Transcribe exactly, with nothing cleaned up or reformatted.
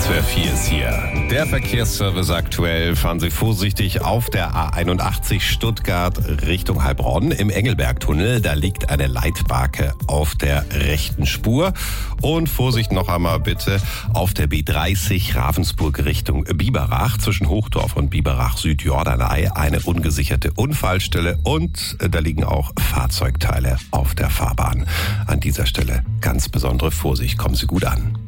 S W R vier ist hier. Der Verkehrsservice aktuell. Fahren Sie vorsichtig auf der A einundachtzig Stuttgart Richtung Heilbronn im Engelbergtunnel. Da liegt eine Leitbarke auf der rechten Spur. Und Vorsicht noch einmal bitte auf der B dreißig Ravensburg Richtung Biberach zwischen Hochdorf und Biberach Südjordanei. Eine ungesicherte Unfallstelle und da liegen auch Fahrzeugteile auf der Fahrbahn. An dieser Stelle ganz besondere Vorsicht. Kommen Sie gut an.